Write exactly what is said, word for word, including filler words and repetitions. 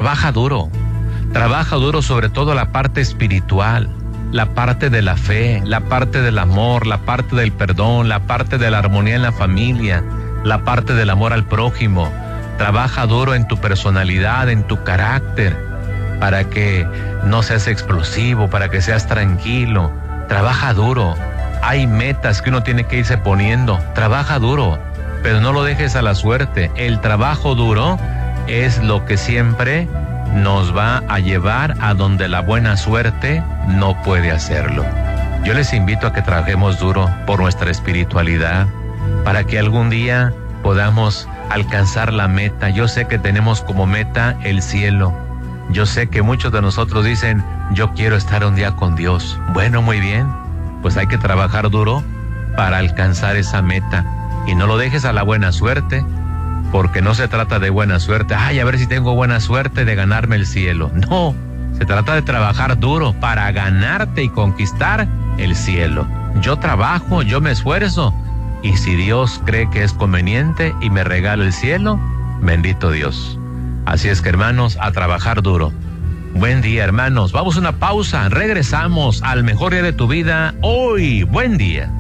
trabaja duro. Trabaja duro sobre todo la parte espiritual, la parte de la fe, la parte del amor, la parte del perdón, la parte de la armonía en la familia, la parte del amor al prójimo. Trabaja duro en tu personalidad, en tu carácter, para que no seas explosivo, para que seas tranquilo. Trabaja duro. Hay metas que uno tiene que irse poniendo. Trabaja duro, pero no lo dejes a la suerte. El trabajo duro es lo que siempre nos va a llevar a donde la buena suerte no puede hacerlo. Yo les invito a que trabajemos duro por nuestra espiritualidad, para que algún día podamos alcanzar la meta. Yo sé que tenemos como meta el cielo. Yo sé que muchos de nosotros dicen, yo quiero estar un día con Dios. Bueno, muy bien, pues hay que trabajar duro para alcanzar esa meta. Y no lo dejes a la buena suerte, porque no se trata de buena suerte. Ay, a ver si tengo buena suerte de ganarme el cielo. No, se trata de trabajar duro para ganarte y conquistar el cielo. Yo trabajo, yo me esfuerzo, y si Dios cree que es conveniente y me regala el cielo, bendito Dios. Así es que, hermanos, a trabajar duro. Buen día, hermanos. Vamos a una pausa. Regresamos al mejor día de tu vida hoy. Buen día.